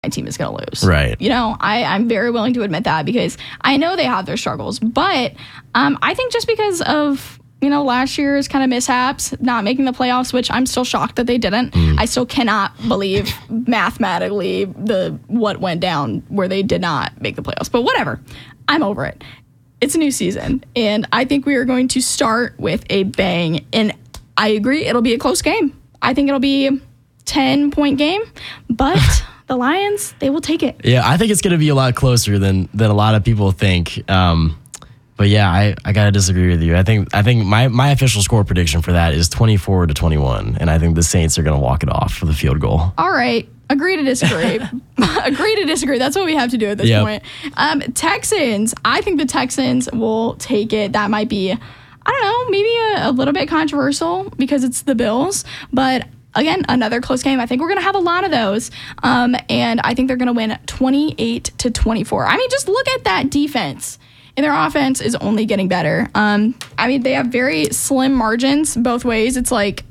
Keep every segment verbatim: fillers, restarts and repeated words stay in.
my team is going to lose. Right. You know, I, I'm very willing to admit that because I know they have their struggles. But um, I think just because of, you know, last year's kind of mishaps, not making the playoffs, which I'm still shocked that they didn't. Mm. I still cannot believe mathematically the what went down where they did not make the playoffs. But whatever. I'm over it. It's a new season. And I think we are going to start with a bang. And I agree, it'll be a close game. I think it'll be a ten-point game. But the Lions, they will take it. Yeah, I think it's going to be a lot closer than than a lot of people think. Um, but yeah, I, I got to disagree with you. I think I think my, my official score prediction for that is twenty-four to twenty-one, and I think the Saints are going to walk it off for the field goal. All right. Agree to disagree. Agree to disagree. That's what we have to do at this yep. point. Um, Texans, I think the Texans will take it. That might be, I don't know, maybe a, a little bit controversial because it's the Bills, but again, another close game. I think we're going to have a lot of those. Um, and I think they're going to win twenty-eight to twenty-four. I mean, just look at that defense. And their offense is only getting better. Um, I mean, they have very slim margins both ways. It's like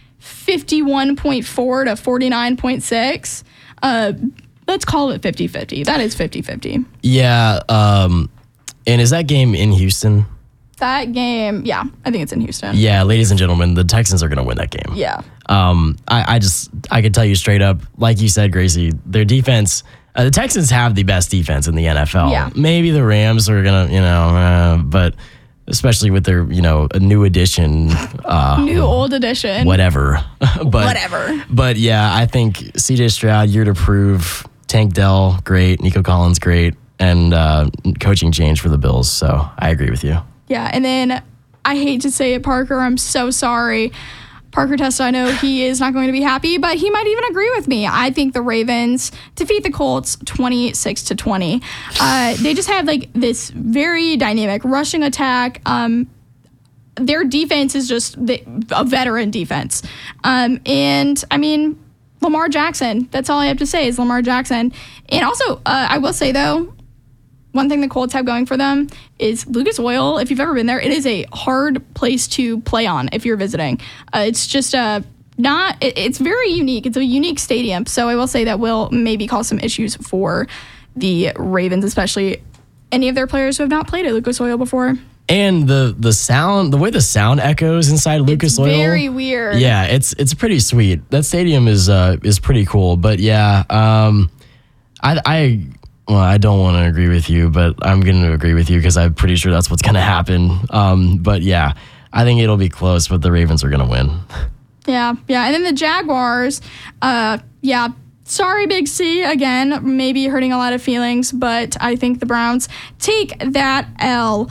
fifty-one point four to forty-nine point six. Uh, let's call it fifty-fifty. That is fifty-fifty. Yeah. Um, and is that game in Houston? That game, yeah, I think it's in Houston. Yeah, ladies and gentlemen, the Texans are going to win that game. Yeah. Um, I, I just, I can tell you straight up, like you said, Gracie, their defense, uh, the Texans have the best defense in the N F L. Yeah. Maybe the Rams are going to, you know, uh, but especially with their, you know, a new addition. Uh, new old addition. Whatever. but, whatever. But yeah, I think C J Stroud, year to prove, Tank Dell, great, Nico Collins, great, and uh, coaching change for the Bills. So I agree with you. Yeah, and then I hate to say it, Parker, I'm so sorry. Parker Testa, I know he is not going to be happy, but he might even agree with me. I think the Ravens defeat the Colts twenty-six to twenty. Uh, they just have like this very dynamic rushing attack. Um, their defense is just the, a veteran defense. Um, and I mean, Lamar Jackson, that's all I have to say is Lamar Jackson. And also, uh, I will say though, one thing the Colts have going for them is Lucas Oil. If you've ever been there, it is a hard place to play on if you're visiting. Uh, it's just a not, it, it's very unique. It's a unique stadium. So I will say that will maybe cause some issues for the Ravens, especially any of their players who have not played at Lucas Oil before. And the the sound, the way the sound echoes inside Lucas it's Oil. Very weird. Yeah, it's it's pretty sweet. That stadium is uh, is pretty cool. But yeah, um, I, I Well, I don't want to agree with you, but I'm going to agree with you because I'm pretty sure that's what's going to happen. Um, but yeah, I think it'll be close, but the Ravens are going to win. Yeah, yeah. And then the Jaguars, uh, yeah, sorry, Big C, again, maybe hurting a lot of feelings, but I think the Browns take that L.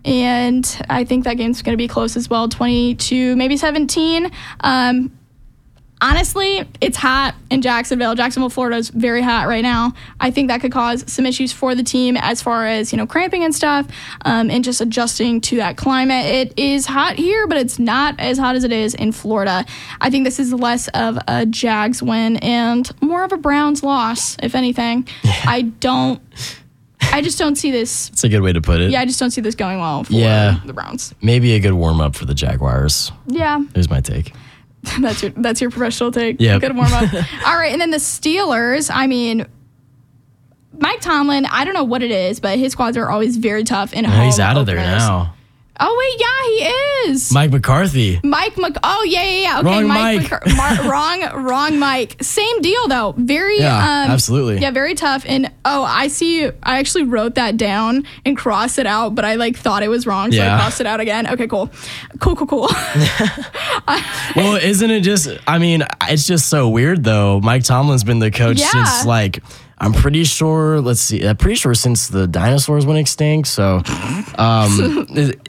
And I think that game's going to be close as well, twenty-two, maybe seventeen. Um, Honestly, it's hot in Jacksonville. Jacksonville, Florida is very hot right now. I think that could cause some issues for the team as far as, you know, cramping and stuff, um, and just adjusting to that climate. It is hot here, but it's not as hot as it is in Florida. I think this is less of a Jags win and more of a Browns loss, if anything. Yeah. I don't... I just don't see this... It's a good way to put it. Yeah, I just don't see this going well for yeah. the Browns. Maybe a good warm-up for the Jaguars. Yeah. Here's my take. That's your that's your professional take. Yeah. Good warm up. All right, and then the Steelers. I mean, Mike Tomlin. I don't know what it is, but his squads are always very tough in no, home he's out openers. of there now. Oh wait, yeah, he is. Mike McCarthy. Mike Mc. Oh yeah, yeah, yeah. Okay, wrong Mike. Mike. McCar- Mar- wrong, wrong Mike. Same deal though. Very. Yeah, um, absolutely. Yeah, very tough. And oh, I see. I actually wrote that down and crossed it out, but I like thought it was wrong, so yeah. I crossed it out again. Okay, cool, cool, cool, cool. Well, isn't it just? I mean, it's just so weird though. Mike Tomlin's been the coach Yeah. since like. I'm pretty sure, let's see, I'm pretty sure since the dinosaurs went extinct, so... Um,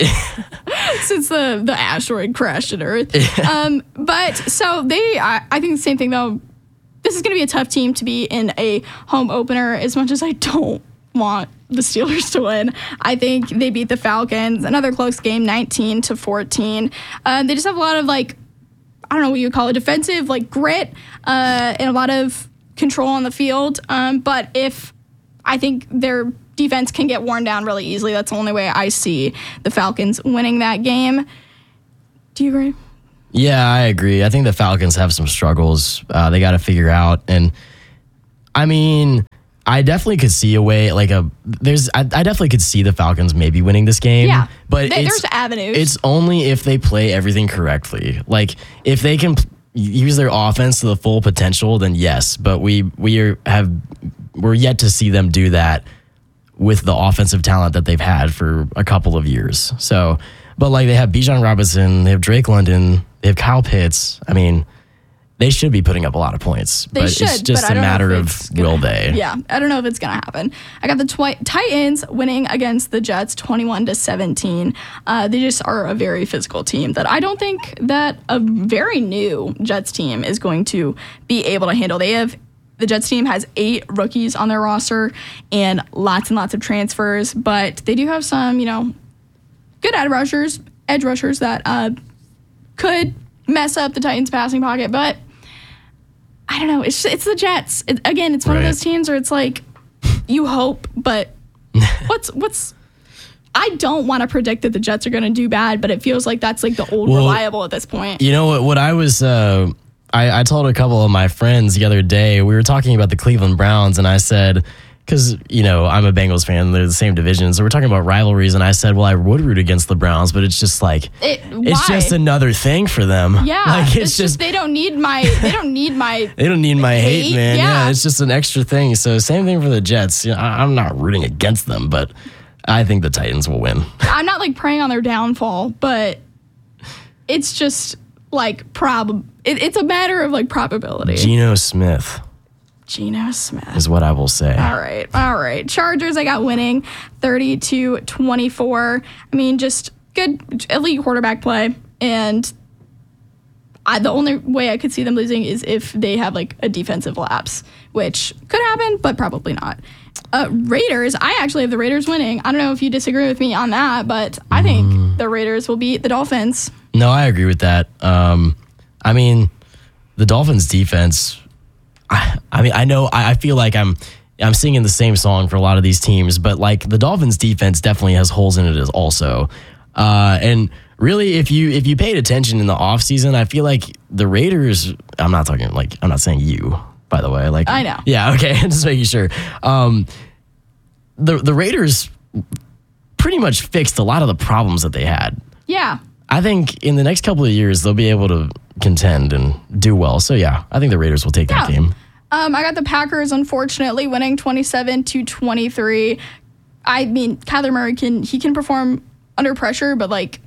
since the, the asteroid crashed at Earth. um, but, so they, I, I think the same thing, though. This is going to be a tough team to be in a home opener, as much as I don't want the Steelers to win. I think they beat the Falcons. Another close game, nineteen to fourteen. Uh, they just have a lot of, like, I don't know what you would call it, defensive, like, grit, uh, and a lot of control on the field, um, but if I think their defense can get worn down really easily, that's the only way I see the Falcons winning that game. Do you agree? Yeah, I agree. I think the Falcons have some struggles uh, they got to figure out, and I mean, I definitely could see a way, like a, there's, I, I definitely could see the Falcons maybe winning this game. Yeah, but Th- it's, there's avenues. It's only if they play everything correctly. Like, if they can p- use their offense to the full potential, then yes. But we we are, have we're yet to see them do that with the offensive talent that they've had for a couple of years. So, but like they have Bijan Robinson, they have Drake London, they have Kyle Pitts. I mean, they should be putting up a lot of points, They but should, it's just but I a don't know matter if of it's gonna- will they? Yeah, I don't know if it's gonna happen. I got the twi- Titans winning against the Jets, twenty-one to seventeen. Uh, they just are a very physical team that I don't think that a very new Jets team is going to be able to handle. They have the Jets team has eight rookies on their roster and lots and lots of transfers, but they do have some, you know, good edge rushers, edge rushers that uh, could mess up the Titans' passing pocket, but. I don't know. It's it's the Jets. It, again, it's one Right. of those teams where it's like you hope, but what's what's. I don't want to predict that the Jets are going to do bad, but it feels like that's like the old Well, reliable at this point. You know what? What I was, uh, I, I told a couple of my friends the other day. We were talking about the Cleveland Browns, and I said, because you know I'm a Bengals fan, they're the same division, so we're talking about rivalries. And I said, well, I would root against the Browns, but it's just like It- it's why? just another thing for them. Yeah, like it's, it's, just, just they don't need my they don't need my They don't need my hate, Hate? man. Yeah. Yeah. it's just an extra thing. So same thing for the Jets. You know, I, I'm not rooting against them, but I think the Titans will win. I'm not like praying on their downfall, but it's just like prob it, it's a matter of like probability. Geno Smith Geno Smith. is what I will say. All right. All right. Chargers, I got winning thirty to twenty-four. I mean, just good elite quarterback play. And I, the only way I could see them losing is if they have like a defensive lapse, which could happen, but probably not. Uh, Raiders, I actually have the Raiders winning. I don't know if you disagree with me on that, but I think the Raiders will beat the Dolphins. No, I agree with that. Um, I mean, the Dolphins defense, I, I mean, I know, I, I feel like I'm I'm singing the same song for a lot of these teams, but like the Dolphins defense definitely has holes in it as also. Uh, and really, if you if you paid attention in the offseason, I feel like the Raiders, I'm not talking like, I'm not saying you, by the way. Like I know. Yeah, okay, just making sure. Um, the the Raiders pretty much fixed a lot of the problems that they had. Yeah. I think in the next couple of years, they'll be able to contend and do well. So, yeah, I think the Raiders will take that Yeah. game. Um, I got the Packers, unfortunately, winning twenty-seven to twenty-three. I mean, Kyler Murray can he can perform under pressure, but like,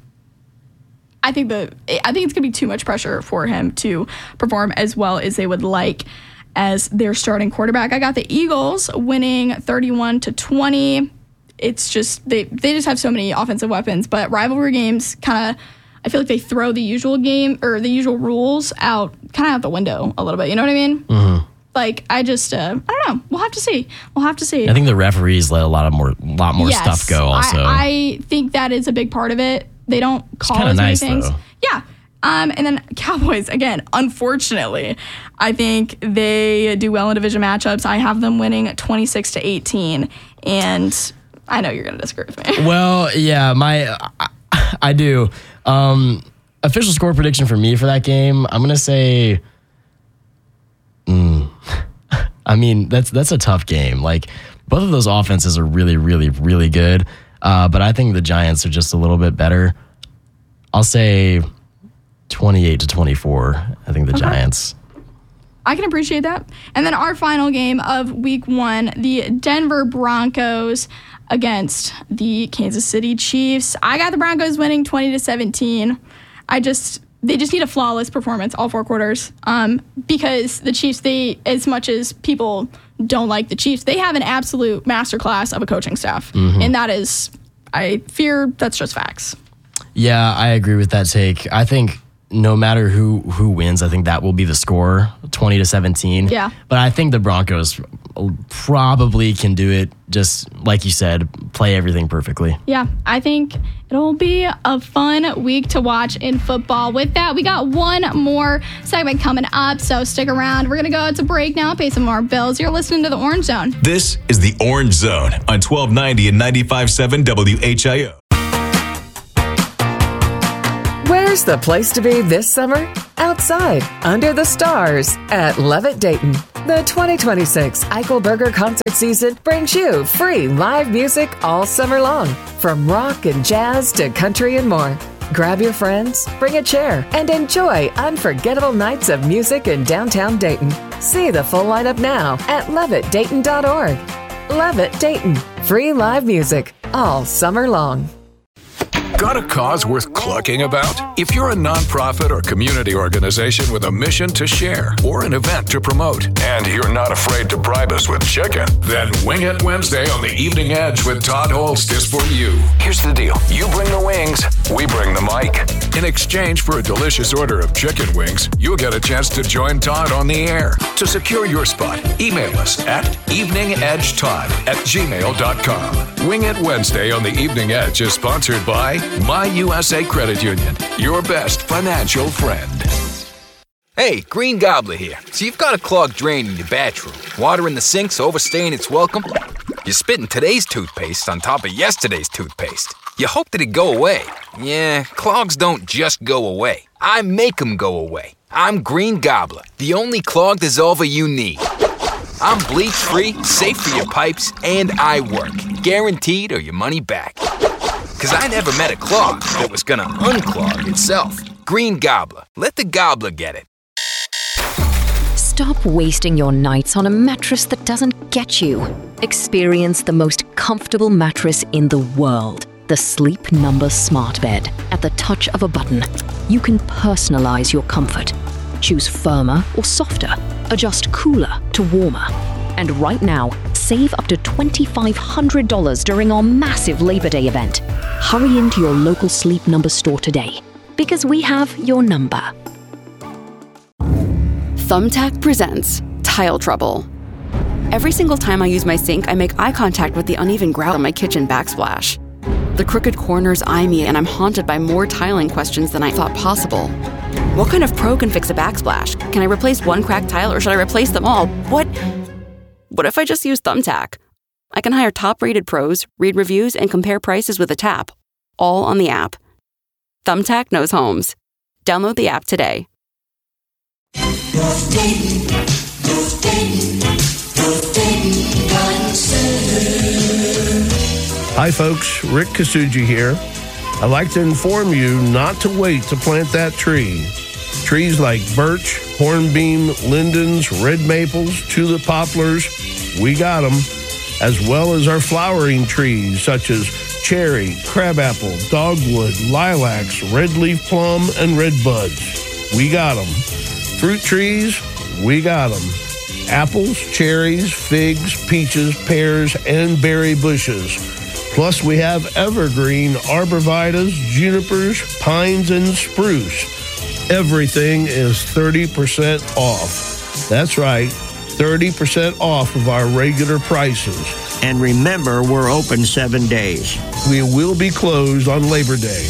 I think the I think it's gonna be too much pressure for him to perform as well as they would like as their starting quarterback. I got the Eagles winning thirty-one to twenty. It's just they they just have so many offensive weapons, but rivalry games kind of. I feel like they throw the usual game or the usual rules out, kind of out the window a little bit. You know what I mean? Mm-hmm. Like I just, uh, I don't know. We'll have to see. We'll have to see. I think the referees let a lot of more, lot more Yes, stuff go. Also, I, I think that is a big part of it. They don't call kinda as many nice, things. though. Yeah. Um, and then Cowboys again. Unfortunately, I think they do well in division matchups. I have them winning twenty-six to eighteen, and I know you're gonna disagree with me. well, yeah, my I, I do. Um, official score prediction for me for that game, I'm gonna say. Mm, I mean, that's that's a tough game. Like both of those offenses are really, really, really good. Uh, but I think the Giants are just a little bit better. I'll say twenty-eight to twenty-four. I think the Giants. I can appreciate that. And then our final game of week one, the Denver Broncos against the Kansas City Chiefs. I got the Broncos winning twenty to seventeen. I just, they just need a flawless performance all four quarters. Um, because the Chiefs, they, as much as people don't like the Chiefs, they have an absolute masterclass of a coaching staff. Mm-hmm. And that is, I fear that's just facts. Yeah, I agree with that take. I think no matter who who wins, I think that will be the score, twenty to seventeen. Yeah. But I think the Broncos probably can do it, just like you said, play everything perfectly. Yeah, I think it'll be a fun week to watch in football. With that, we got one more segment coming up, so stick around. We're going to go to break now, pay some more bills. You're listening to The Orange Zone. This is The Orange Zone on twelve ninety and ninety-five point seven W H I O. Where's the place to be this summer? Outside, under the stars at Levitt Dayton. The twenty twenty-six Eichelberger concert season brings you free live music all summer long, from rock and jazz to country and more. Grab your friends, bring a chair, and enjoy unforgettable nights of music in downtown Dayton. See the full lineup now at levitt dayton dot org. Levitt Dayton. Free live music all summer long. Got a cause worth clucking about? If you're a nonprofit or community organization with a mission to share or an event to promote, and you're not afraid to bribe us with chicken, then Wing It Wednesday on the Evening Edge with Todd Holst is for you. Here's the deal. You bring the wings, we bring the mic. In exchange for a delicious order of chicken wings, you'll get a chance to join Todd on the air. To secure your spot, email us at eveningedgetodd at gmail dot com. Wing It Wednesday on the Evening Edge is sponsored by My U S A Credit Union, your best financial friend. Hey, Green Gobbler here. So you've got a clogged drain in your bathroom. Water in the sink's overstaying its welcome. You're spitting today's toothpaste on top of yesterday's toothpaste. You hoped it'd go away. Yeah, clogs don't just go away. I make them go away. I'm Green Gobbler, the only clog dissolver you need. I'm bleach-free, safe for your pipes, and I work. Guaranteed or your money back. Because I never met a clog that was gonna unclog itself. Green Gobbler. Let the gobbler get it. Stop wasting your nights on a mattress that doesn't get you. Experience the most comfortable mattress in the world. The Sleep Number Smart Bed. At the touch of a button, you can personalize your comfort. Choose firmer or softer. Adjust cooler to warmer. And right now, save up to two thousand five hundred dollars during our massive Labor Day event. Hurry into your local Sleep Number store today, because we have your number. Thumbtack presents Tile Trouble. Every single time I use my sink, I make eye contact with the uneven grout on my kitchen backsplash. The crooked corners eye me, and I'm haunted by more tiling questions than I thought possible. What kind of pro can fix a backsplash? Can I replace one cracked tile, or should I replace them all? What? What if I just use Thumbtack? I can hire top-rated pros, read reviews, and compare prices with a tap, all on the app. Thumbtack knows homes. Download the app today. Hi folks, Rick Kasuji here. I'd like to inform you not to wait to plant that tree. Trees like birch, hornbeam, lindens, red maples, tulip poplars, we got them, as well as our flowering trees such as cherry, crabapple, dogwood, lilacs, red leaf plum, and red buds. We got them. Fruit trees, we got them. Apples, cherries, figs, peaches, pears, and berry bushes. Plus, we have evergreen arborvitaes, junipers, pines, and spruce. Everything is thirty percent off. That's right, thirty percent off of our regular prices. And remember, we're open seven days. We will be closed on Labor Day.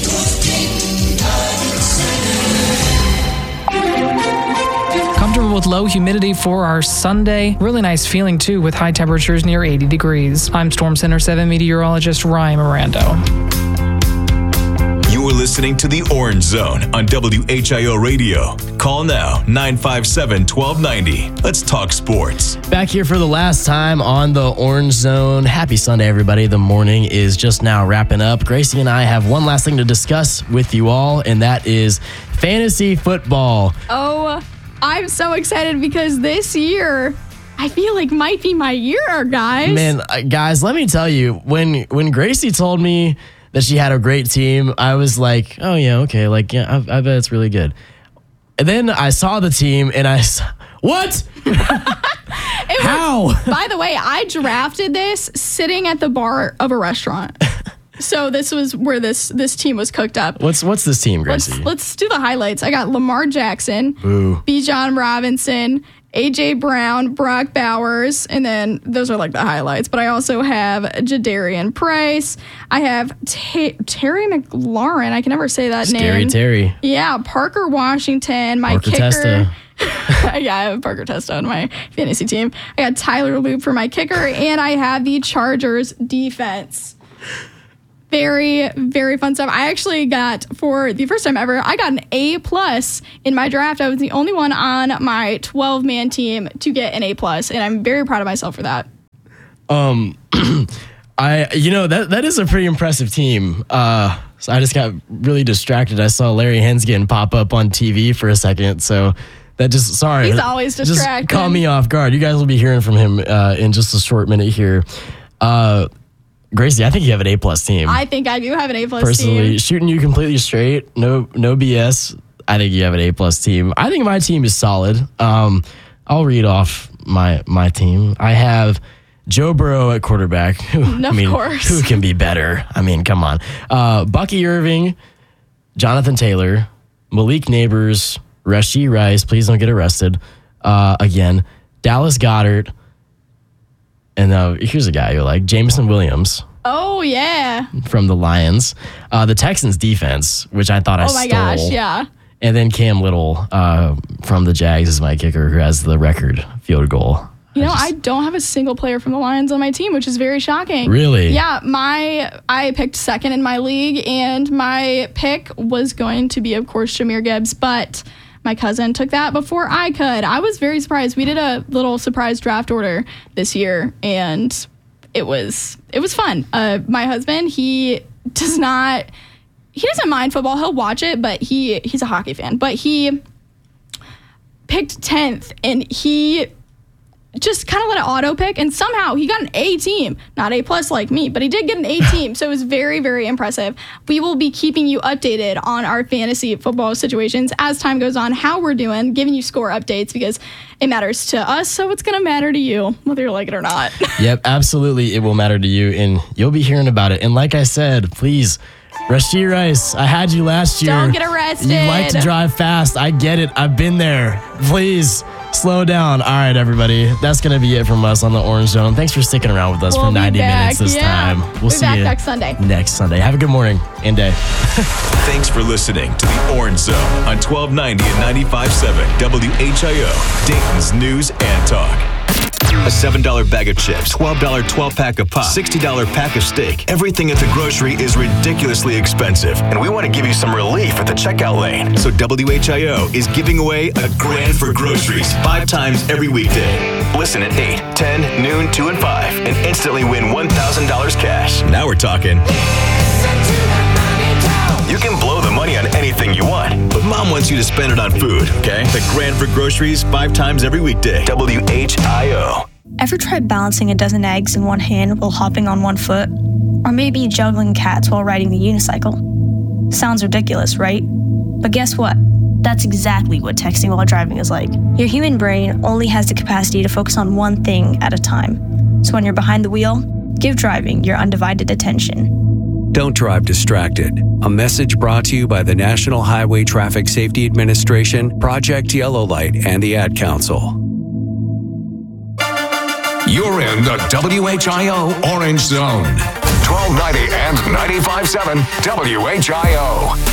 Comfortable with low humidity for our Sunday. Really nice feeling, too, with high temperatures near eighty degrees. I'm Storm Center seven meteorologist Ryan Mirando. You're listening to The Orange Zone on W H I O Radio. Call now, nine five seven, one two nine zero. Let's talk sports. Back here for the last time on the Orange Zone. Happy Sunday, everybody. The morning is just now wrapping up. Gracie and I have one last thing to discuss with you all, and that is fantasy football. Oh, I'm so excited because this year, I feel like might be my year, guys. Man, uh, guys, let me tell you, when when Gracie told me that she had a great team, I was like, oh, yeah, okay. Like, yeah, I, I bet it's really good. And then I saw the team and I saw, what? It How? Was, by the way, I drafted this sitting at the bar of a restaurant. So this was where this this team was cooked up. What's what's this team, Gracie? Let's, let's do the highlights. I got Lamar Jackson, Boo. Bijan Robinson, A J Brown, Brock Bowers, and then those are like the highlights. But I also have Jadarian Price. I have T- Terry McLaurin. I can never say that Scary name. Terry. Yeah, Parker Washington, my Parker kicker. Testa. Yeah, I have Parker Testa on my fantasy team. I got Tyler Loop for my kicker, and I have the Chargers defense. Very, very fun stuff. I actually got, for the first time ever, I got an A plus in my draft. I was the only one on my twelve-man team to get an A plus, and I'm very proud of myself for that. Um, I, you know, that that is a pretty impressive team. Uh, so I just got really distracted. I saw Larry Hensgen pop up on T V for a second, so that just, sorry. He's always distracted. Just caught me off guard. You guys will be hearing from him uh, in just a short minute here. Uh, Gracie, I think you have an A plus team. I think I do have an A plus team. Personally, shooting you completely straight, no no B S. I think you have an A plus team. I think my team is solid. Um, I'll read off my my team. I have Joe Burrow at quarterback. Who, of I mean, course. Who can be better? I mean, come on. Uh, Bucky Irving, Jonathan Taylor, Malik Neighbors, Rashee Rice. Please don't get arrested uh, again. Dallas Goedert. And uh, here's a guy you like, Jameson Williams. Oh, yeah. From the Lions. Uh, the Texans defense, which I thought I Oh, stole. my gosh, yeah. And then Cam Little uh, from the Jags is my kicker, who has the record field goal. You know, I, just, I don't have a single player from the Lions on my team, which is very shocking. Really? Yeah, my I picked second in my league, and my pick was going to be, of course, Jahmyr Gibbs, but my cousin took that before I could. I was very surprised. We did a little surprise draft order this year, and it was it was fun. Uh, my husband, he does not, he doesn't mind football. He'll watch it, but he he's a hockey fan. But he picked tenth, and he just kind of let it auto pick, and somehow he got an A team, not A plus like me, but he did get an A team, so it was very, very impressive. We will be keeping you updated on our fantasy football situations as time goes on, how we're doing, giving you score updates because it matters to us, so it's going to matter to you, whether you like it or not. Yep, absolutely, it will matter to you, and you'll be hearing about it. And like I said, please, Rashee Rice, I had you last year. Don't get arrested. You like to drive fast. I get it. I've been there. Please. Slow down. All right, everybody. That's going to be it from us on the Orange Zone. Thanks for sticking around with us we'll for ninety minutes this yeah. time. We'll, we'll see back you next Sunday. Next Sunday. Have a good morning and day. Thanks for listening to the Orange Zone on twelve ninety and ninety-five point seven W H I O, Dayton's News and Talk. A seven dollar bag of chips, twelve dollar twelve-pack of pop, sixty dollar pack of steak. Everything at the grocery is ridiculously expensive, and we want to give you some relief at the checkout lane. So W H I O is giving away a grand for groceries five times every weekday. Listen at eight, ten, noon, two, and five, and instantly win one thousand dollars cash. Now we're talking. You can blow the money on anything you want, but Mom wants you to spend it on food, okay? The grand for groceries five times every weekday. W H I O. Ever tried balancing a dozen eggs in one hand while hopping on one foot? Or maybe juggling cats while riding the unicycle? Sounds ridiculous, right? But guess what? That's exactly what texting while driving is like. Your human brain only has the capacity to focus on one thing at a time. So when you're behind the wheel, give driving your undivided attention. Don't drive distracted. A message brought to you by the National Highway Traffic Safety Administration, Project Yellow Light, and the Ad Council. You're in the W H I O Orange Zone. twelve ninety and ninety-five point seven W H I O.